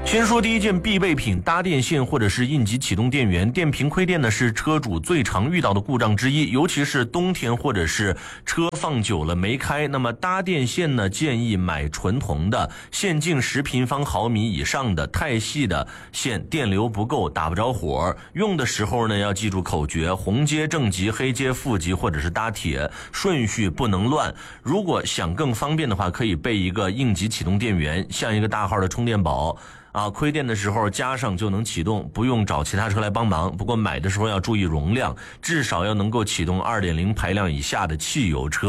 先说第一件必备品，搭电线或者是应急启动电源。电瓶亏电呢是车主最常遇到的故障之一，尤其是冬天或者是车放久了没开，那么搭电线呢建议买纯铜的，线径10平方毫米以上的，太细的线电流不够，打不着火。用的时候呢要记住口诀：红接正极，黑接负极，或者是搭铁，顺序不能乱。如果想更方便的话，可以备一个应急启动电源，像一个大号的充电宝。亏电的时候加上就能启动，不用找其他车来帮忙。不过买的时候要注意容量，至少要能够启动2.0排量以下的汽油车。